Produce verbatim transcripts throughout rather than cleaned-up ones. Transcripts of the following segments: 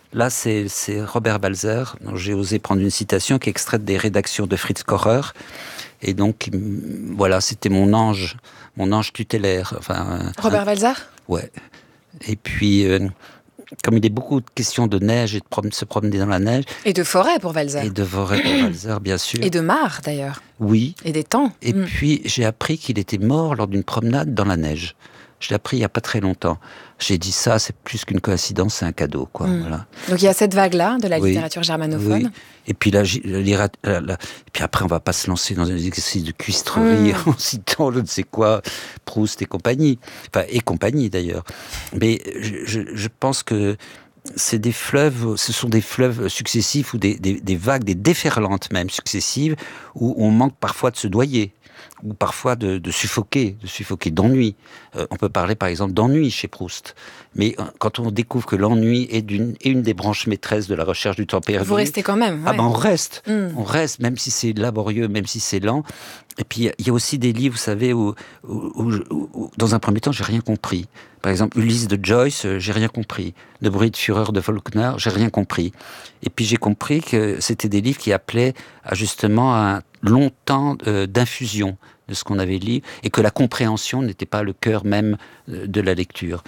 Là, c'est, c'est Robert Walser. Donc, j'ai osé prendre une citation qui est extraite des rédactions de Fritz Kohrer. Et donc, voilà, c'était mon ange, mon ange tutélaire. Enfin, Robert un... Walser ? Ouais. Et puis, euh, comme il est beaucoup de questions de neige et de prom- se promener dans la neige. Et de forêt pour Walser. Et de forêt pour Walser, bien sûr. Et de mares, d'ailleurs. Oui. Et des temps. Et mm. puis, j'ai appris qu'il était mort lors d'une promenade dans la neige. Je l'ai appris il n'y a pas très longtemps. J'ai dit ça, c'est plus qu'une coïncidence, c'est un cadeau, quoi. Mm. Voilà. Donc il y a cette vague-là de la oui, littérature germanophone. Oui. Et puis là, la, la, la, et puis après, on va pas se lancer dans un exercice de cuistrerie mm. en citant je ne sais quoi, Proust et compagnie, enfin et compagnie d'ailleurs. Mais je, je, je pense que c'est des fleuves, ce sont des fleuves successifs ou des, des, des vagues, des déferlantes même successives où on manque parfois de se noyer. Ou parfois de, de suffoquer, de suffoquer d'ennui. Euh, on peut parler par exemple d'ennui chez Proust. Mais euh, quand on découvre que l'ennui est, d'une, est une des branches maîtresses de la recherche du temps perdu... Vous restez quand même. Ouais. Ah ben on reste, mm. on reste, même si c'est laborieux, même si c'est lent. Et puis il y a aussi des livres, vous savez, où, où, où, où, où dans un premier temps, j'ai rien compris. Par exemple, Ulysse de Joyce, euh, j'ai rien compris. De Bruit de Fureur de Faulkner, j'ai rien compris. Et puis j'ai compris que c'était des livres qui appelaient à justement un long temps euh, d'infusion de ce qu'on avait lu, et que la compréhension n'était pas le cœur même euh, de la lecture.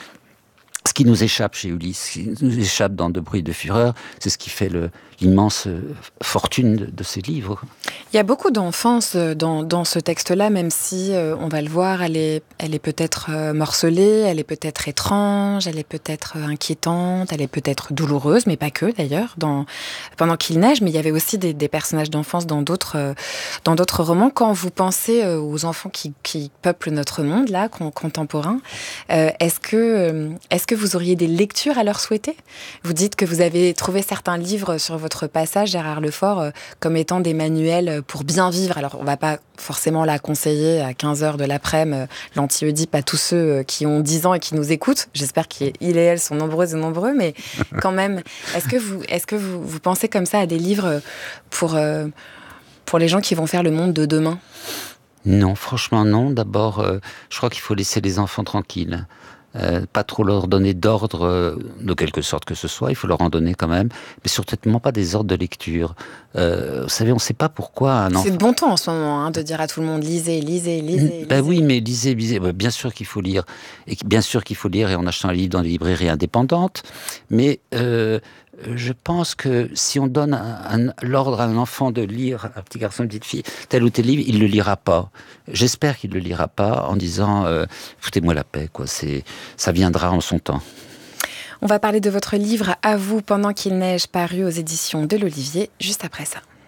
Ce qui nous échappe chez Ulysse, ce qui nous échappe dans De Bruit de Fureur, c'est ce qui fait le, l'immense fortune de, de ces livres. Il y a beaucoup d'enfance dans, dans ce texte-là, même si, euh, on va le voir, elle est, elle est peut-être euh, morcelée, elle est peut-être étrange, elle est peut-être inquiétante, elle est peut-être douloureuse, mais pas que d'ailleurs, dans, pendant qu'il neige. Mais il y avait aussi des, des personnages d'enfance dans d'autres, euh, dans d'autres romans. Quand vous pensez euh, aux enfants qui, qui peuplent notre monde, là, con, contemporain, euh, est-ce que, euh, est-ce que vous auriez des lectures à leur souhaiter ? Vous dites que vous avez trouvé certains livres sur votre passage, Gérard Lefort, euh, comme étant des manuels pour bien vivre. Alors, on ne va pas forcément la conseiller à quinze heures de l'après-midi, euh, l'anti-Oedipe à tous ceux euh, qui ont dix ans et qui nous écoutent. J'espère qu'il et elle sont nombreux et nombreux, mais quand même, est-ce que vous, est-ce que vous, vous pensez comme ça à des livres pour, euh, pour les gens qui vont faire le monde de demain ? Non, franchement non. D'abord, euh, je crois qu'il faut laisser les enfants tranquilles. Euh, pas trop leur donner d'ordre euh, de quelque sorte que ce soit, il faut leur en donner quand même, mais certainement pas des ordres de lecture. Euh, vous savez, on ne sait pas pourquoi un enfant... C'est de bon temps en ce moment hein, de dire à tout le monde lisez, lisez, lisez, lisez. Ben oui, mais lisez, lisez. Ben bien sûr qu'il faut lire, et bien sûr qu'il faut lire et en achetant un livre dans les librairies indépendantes, mais euh, je pense que si on donne un, un, l'ordre à un enfant de lire, un petit garçon, une petite fille, tel ou tel livre, il ne le lira pas. J'espère qu'il ne le lira pas en disant euh, « foutez-moi la paix, quoi. C'est, ça viendra en son temps ». On va parler de votre livre « À vous pendant qu'il neige » paru aux éditions de l'Olivier, juste après ça.